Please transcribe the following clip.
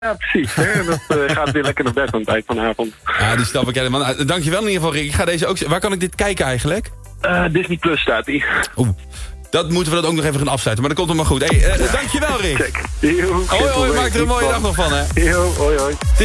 Ja, precies. Hè? Dat gaat weer lekker naar bed aan het eind van de avond. Ja, die snap ik helemaal. Nou, dankjewel in ieder geval, Rick. Ik ga deze ook... Waar kan ik dit kijken eigenlijk? Disney Plus staat die. Oeh, dat moeten we dat ook nog even gaan afsluiten. Maar dat komt helemaal goed. Hey, dankjewel, Rick. Check. Yo, hoi, maak er een mooie dag nog van, hè. Yo, hoi.